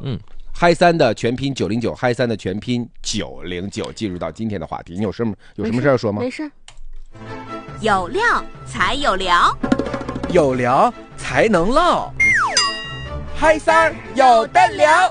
嗨3的全拼909，嗨3的全拼909。进入到今天的话题，你有什么事要说吗？ 没事。 有料才有聊， 有聊才能唠，嗨3有的聊。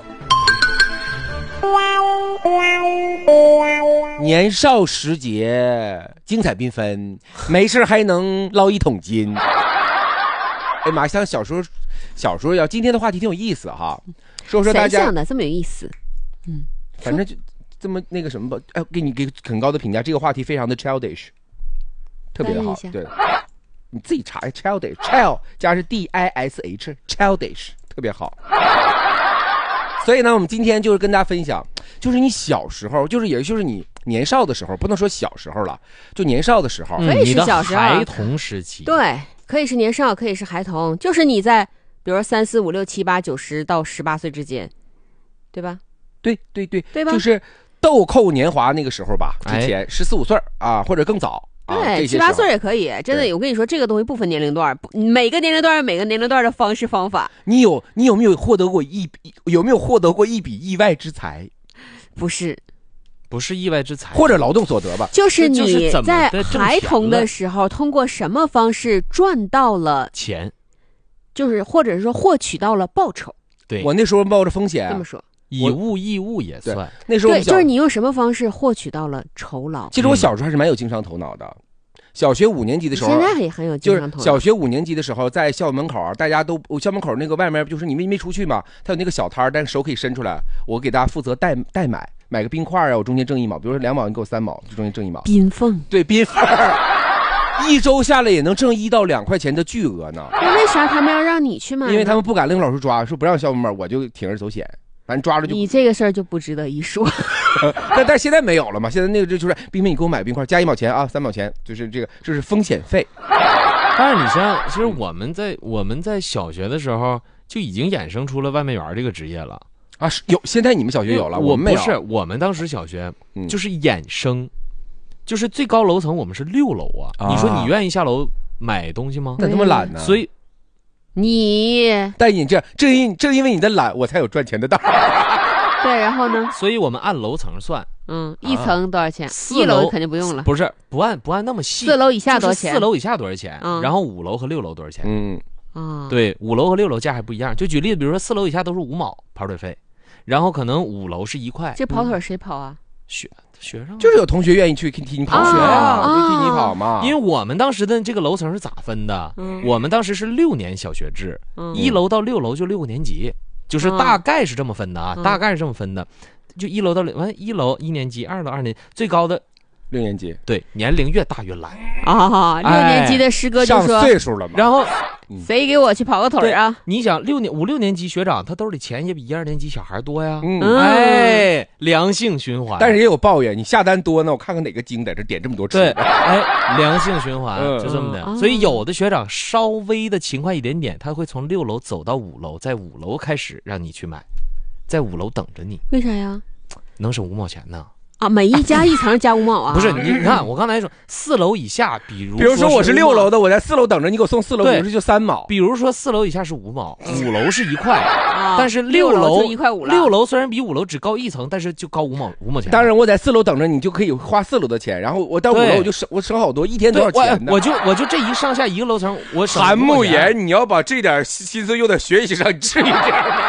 年少时节精彩缤纷，没事还能捞一桶金。哎妈，像小时候要今天的话题挺有意思哈，说大家谁想的这么有意思？ 反正就这么那个什么吧。哎，给很高的评价，这个话题非常的 childish， 特别的好。对，你自己查 childish，child 加是 dish， childish 特别好。所以呢，我们今天就是跟大家分享，就是你小时候，也就是你年少的时候，不能说小时候了，就年少的时候， 可以是小时候， 孩童时期， 对，可以是年少，可以是孩童，就是你在比如说3、4、5、6、7、8、9、10到18岁之间，对吧？ 对吧？ 就是豆蔻年华那个时候吧，之前14、15岁啊，或者更早。 对，7、8岁也可以，真的。我跟你说，这个东西不分年龄段，每个年龄段有每个年龄段的方式方法。 你有没有获得过一笔意外之财？ 不是意外之财， 或者劳动所得吧？ 就是你在孩童的时候，通过什么方式赚到了钱， 就是或者是说获取到了报酬。 对， 我那时候冒着风险， 这么说。 以物易物也算。 那时候对，就是你用什么方式获取到了酬劳。 其实我小时候还是蛮有经商头脑的。小学5年级的时候， 现在也很有经商头脑。 就是小学5年级的时候，在校门口，大家都校门口那个外面，就是你没出去嘛，他有那个小摊，但是手可以伸出来，我给大家负责代买个冰块啊，我中间挣1毛，比如说2毛，你给我3毛，就中间挣1毛。 冰缝， 对，冰缝，一周下来也能挣1到2块钱的巨额呢。 那为啥他们要让你去买？ 因为他们不敢令老师抓，说不让校门，我就铤而走险。反正抓了就你这个事儿就不值得一说。 但现在没有了嘛，现在那个就是冰冰，你给我买冰块加1毛钱啊，3毛钱，就是这是风险费。 但是你像，其实我们在小学的时候就已经衍生出了外卖员这个职业了啊，有，现在你们小学有了，我们没有。 不是，我们当时小学就是衍生，就是最高楼层我们是6楼啊。你说你愿意下楼买东西吗？ 那么懒呢？ 所以。 但你正因为你的懒，我才有赚钱的道。 对，然后呢？ 所以我们按楼层算。 一层多少钱 ？4 楼肯定不用了。 不是，不按那么细。 4楼以下多少钱？ 4楼以下多少钱？然后5楼和6楼多少钱？对，5楼和6楼价还不一样。就举例子，比如说4楼以下都是5毛跑腿费，然后可能5楼是1块。 这跑腿谁跑啊？ 学生就是有同学愿意去替你跑学啊，就替你跑嘛。 因为我们当时的这个楼层是咋分的？我们当时是6年小学制，1楼到6楼就6个年级，就是大概是这么分的啊，大概是这么分的。就1楼到1楼1年级，2楼2年级，最高的 6年级。 对，年龄越大越懒啊。6年级的师哥就说上岁数了嘛， 然后谁给我去跑个腿啊？ 你想5、6年级学长他兜里钱也比1、2年级小孩多呀。良性循环。 但是也有抱怨，你下单多呢，我看看哪个精在这点这么多吃。 对，良性循环就这么的。所以有的学长稍微的勤快一点点，他会从6楼走到5楼，在5楼开始让你去买，在5楼等着你。 为啥呀？ 能省5毛钱呢。 每一家一层加5毛啊？ 不是，你看我刚才说4楼以下，比如说我是6楼的，我在4楼等着你给我送4楼，比如说就3毛。 比如说4楼以下是5毛，5楼是1块，但是6 楼就1块5了。 6楼虽然比5楼只高1层，但是就高5毛钱。 当然我在4楼等着你就可以花4楼的钱，然后我到5楼我省好多，一天多少钱呢？ 我就这一上下一个楼层，我省韩慕言，你要把这点心思用在学习上，你至于这样吗？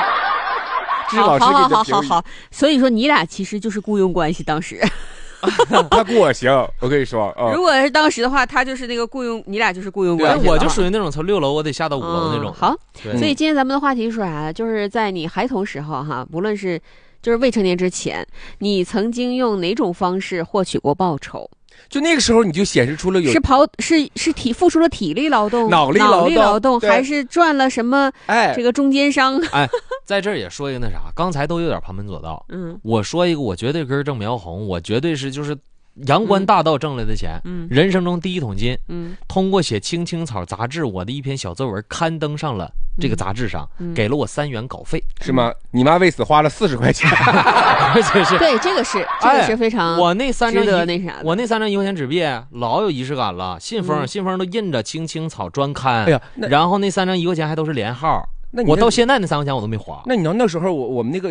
好，所以说你俩其实就是雇佣关系，当时。 他雇我行，我跟你说， 如果是当时的话，他就是那个雇佣，你俩就是雇佣关系。 我就属于那种从6楼我得下到5楼那种。 好，所以今天咱们的话题是啥？就是在你孩童时候哈，不论是就是未成年之前，你曾经用哪种方式获取过报酬？ 就那个时候你就显示出了付出了体力劳动、 脑力劳动，还是赚了什么？这个中间商。 在这儿也说一个那啥，刚才都有点旁门左道。我说一个，我绝对根正苗红，我绝对是就是阳关大道挣来的钱，人生中第1桶金。通过写青青草杂志，我的一篇小作文刊登上了这个杂志上，给了我3元稿费， 是吗？你妈为此花了40块钱。 对，这个是非常我那3张值得那啥的。 我那3张1块钱纸币老有仪式感了，信封都印着青青草专刊。然后那3张1块钱还都是连号。我到现在那3块钱我都没花。 那你知道那时候我们那个